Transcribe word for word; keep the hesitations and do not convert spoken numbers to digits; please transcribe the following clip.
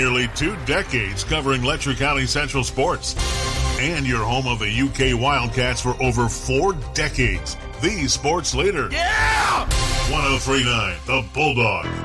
Nearly two decades covering Letcher County Central sports. And your home of the U K Wildcats for over four decades. The sports leader. Yeah! one oh three point nine, The Bulldog.